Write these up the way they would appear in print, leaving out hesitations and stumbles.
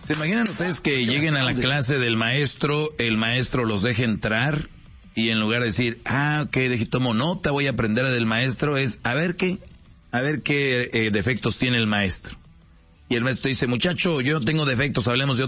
¿Se imaginan ustedes que lleguen a la clase del maestro, el maestro los deje entrar y en lugar de decir, ok, tomo nota, voy a aprender del maestro, es a ver qué defectos tiene el maestro? Y el maestro dice, muchacho, yo tengo defectos, hablemos de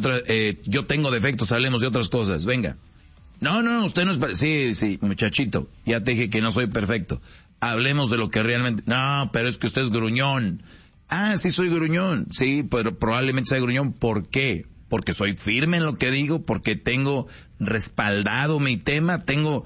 otras cosas, venga. No, usted no es... Sí, muchachito, ya te dije que no soy perfecto. Hablemos de lo que realmente... No, pero es que usted es gruñón. Sí soy gruñón. Sí, pero probablemente sea gruñón. ¿Por qué? Porque soy firme en lo que digo, porque tengo respaldado mi tema, tengo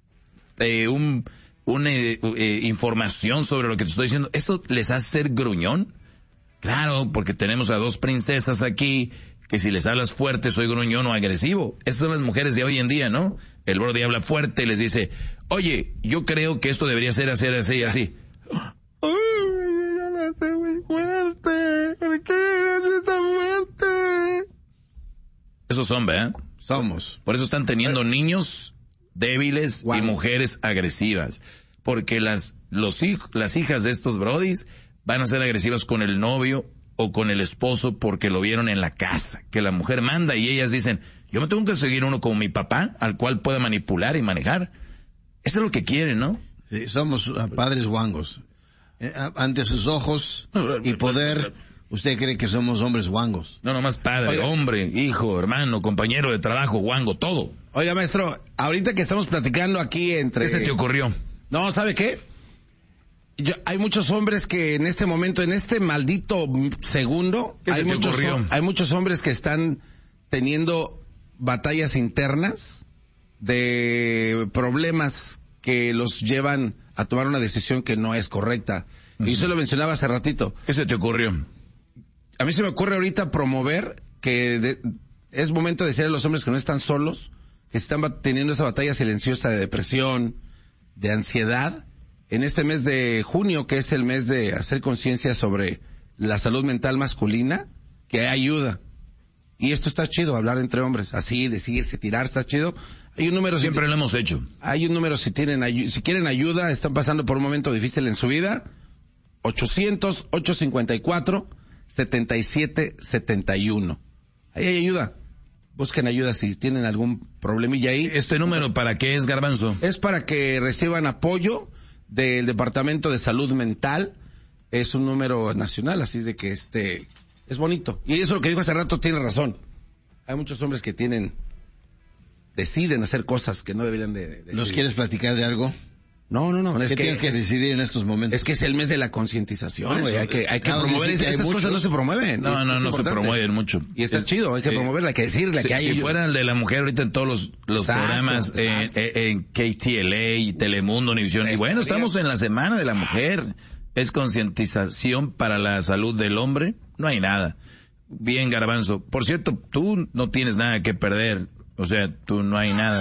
una información sobre lo que te estoy diciendo. ¿Eso les hace ser gruñón? Claro, porque tenemos a dos princesas aquí, que si les hablas fuerte soy gruñón o agresivo. Esas son las mujeres de hoy en día, ¿no? El brody habla fuerte y les dice, oye, yo creo que esto debería ser así y así. ¡Ay, yo la hace muy fuerte! ¿Por qué eres tan fuerte? Esos son, ¿verdad? Somos. Por eso están teniendo niños débiles y mujeres agresivas. Porque las hijas de estos brodis van a ser agresivas con el novio o con el esposo porque lo vieron en la casa, que la mujer manda y ellas dicen, yo me tengo que seguir uno como mi papá, al cual pueda manipular y manejar. Eso es lo que quieren, ¿no? Sí, somos padres guangos. Ante sus ojos y poder, usted cree que somos hombres guangos. No, nomás padre, hombre, hijo, hermano, compañero de trabajo, guango, todo. Oiga, maestro, ahorita que estamos platicando aquí entre... ¿Qué se te ocurrió? No, ¿sabe qué? Hay muchos hombres que en este momento, en este maldito segundo, hay muchos hombres que están teniendo batallas internas de problemas que los llevan a tomar una decisión que no es correcta. Y yo se lo mencionaba hace ratito. ¿Qué se te ocurrió? A mí se me ocurre ahorita promover que es momento de decirle a los hombres que no están solos, que están teniendo esa batalla silenciosa de depresión, de ansiedad, en este mes de junio, que es el mes de hacer conciencia sobre la salud mental masculina, que hay ayuda. Y esto está chido, hablar entre hombres, así, decirse, tirar, está chido. Hay un número... Siempre lo hemos hecho. Hay un número si quieren ayuda, están pasando por un momento difícil en su vida, 800-854-7771. Ahí hay ayuda. Busquen ayuda si tienen algún problemilla ahí. ¿Este número para qué es, Garbanzo? Es para que reciban apoyo del Departamento de Salud Mental. Es un número nacional, así es de que es bonito. Y eso lo que dijo hace rato tiene razón. Hay muchos hombres que deciden hacer cosas que no deberían de decidir. ¿Nos quieres platicar de algo? No. ¿Qué tienes que decidir en estos momentos? Es que es el mes de la concientización, güey. Hay que promover. Estas cosas no se promueven. No se promueven mucho. Y está chido, hay que promoverla, hay que decirle que hay... Si fuera el de la mujer ahorita en todos los programas, en KTLA y Telemundo, Univisión. Y bueno, estamos en la Semana de la Mujer. Es concientización para la salud del hombre. No hay nada. Bien, Garbanzo. Por cierto, tú no tienes nada que perder. O sea, tú no hay nada.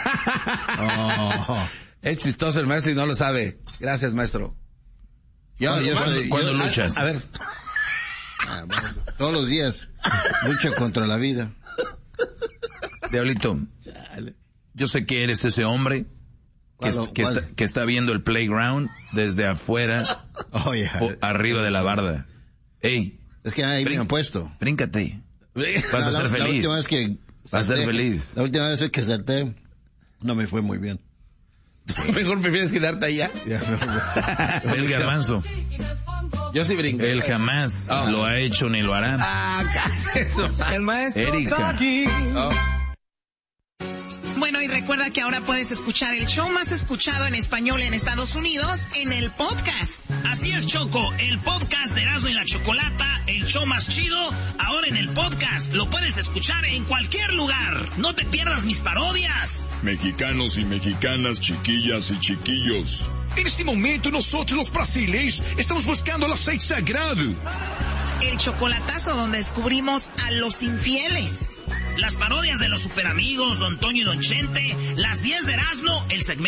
Es chistoso el maestro y no lo sabe. Gracias, maestro. ¿Cuándo luchas? A ver. Todos los días lucho contra la vida. Diablito, yo sé que eres ese hombre que está viendo el playground desde afuera, arriba de la barda. Ey, es que ahí me han puesto. Bríncate. Vas a ser feliz. Vas a ser feliz. La última vez que salté no me fue muy bien. Mejor prefieres quedarte allá. El Garbanzo. Yo sí brinco. Él jamás lo ha hecho ni lo hará. Casi eso. El maestro Erika. Bueno, y recuerda que ahora puedes escuchar el show más escuchado en español en Estados Unidos en el podcast. Así es, Choco, el podcast de Erasmo y la Chocolata, el show más chido, ahora en el podcast. Lo puedes escuchar en cualquier lugar. No te pierdas mis parodias. Mexicanos y mexicanas, chiquillas y chiquillos. En este momento nosotros los brasileños estamos buscando el aceite sagrado. El chocolatazo donde descubrimos a los infieles. Las parodias de los superamigos, Don Toño y Don Chente, las 10 de Erasmo, el segmento